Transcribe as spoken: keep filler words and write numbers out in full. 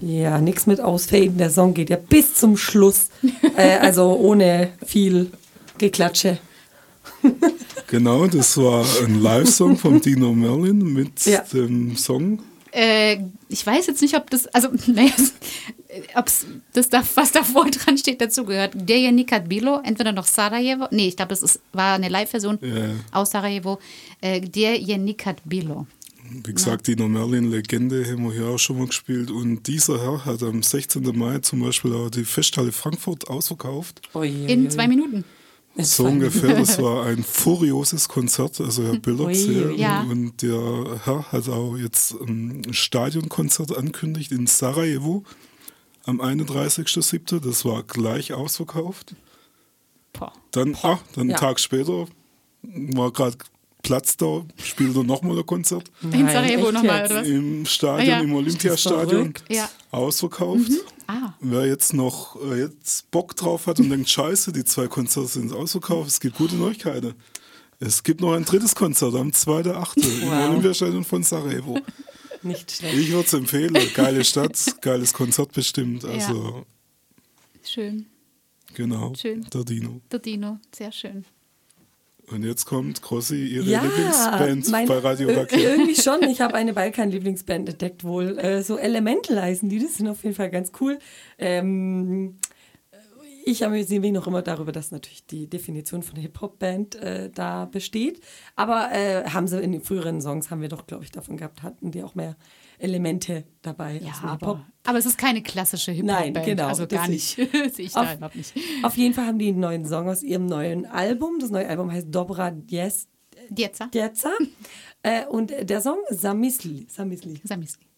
Ja, nichts mit Ausfaden. Der Song geht ja bis zum Schluss. äh, also ohne viel Geklatsche. Genau, das war ein Live-Song von Dino Merlin mit ja. dem Song. Äh, ich weiß jetzt nicht, ob das, also, naja, ob das, da, was davor dran steht, dazugehört. Der je nikad bilo, entweder noch Sarajevo, nee, ich glaube, das ist, war eine Live-Version yeah. aus Sarajevo. Äh, Der je nikad bilo. Wie gesagt, ja. Dino Merlin, Legende, haben wir hier auch schon mal gespielt. Und dieser Herr hat am sechzehnten Mai zum Beispiel auch die Festhalle Frankfurt ausverkauft. Oh je, In zwei Minuten. So ungefähr, das war ein furioses Konzert, also Herr Bilder gesehen. Ja. Und der Herr hat auch jetzt ein Stadionkonzert ankündigt in Sarajevo am einunddreißigsten siebten Das war gleich ausverkauft. Boah. Dann, Boah. Ah, dann ja. einen Tag später war gerade Platz da, spielt er nochmal ein Konzert. In Sarajevo nochmal, oder was? Im Stadion, ah, ja. im Olympiastadion. Ja. Ausverkauft. Mhm. Ah. Wer jetzt noch äh, jetzt Bock drauf hat und denkt, scheiße, die zwei Konzerte sind ausverkauft, es gibt gute Neuigkeiten. Es gibt noch ein drittes Konzert am zweiten achten Wow. im Olympiastadion von Sarajevo. Nicht schlecht. Ich würde es empfehlen. Geile Stadt, geiles Konzert bestimmt. Also, ja. Schön. Genau, schön. der Dino. Der Dino, sehr schön. Und jetzt kommt Crossi, ihre ja, Lieblingsband mein, bei Radio Racket. Irgendwie schon. Ich habe eine Balkan-Lieblingsband entdeckt wohl. Äh, so Elemental heißen die, das sind auf jeden Fall ganz cool. Ähm, ich amüsiere mich noch immer darüber, dass natürlich die Definition von Hip-Hop-Band äh, da besteht. Aber äh, haben sie in den früheren Songs, haben wir doch, glaube ich, davon gehabt, hatten die auch mehr Elemente dabei. Ja, aber, aber es ist keine klassische Hip-Hop-Band. Nein, genau. Also gar nicht. Sehe ich auf, da überhaupt nicht. Auf jeden Fall haben die einen neuen Song aus ihrem neuen Album. Das neue Album heißt Dobra Djeca. äh, und der Song Zamisli. Zamisli. Zamisli.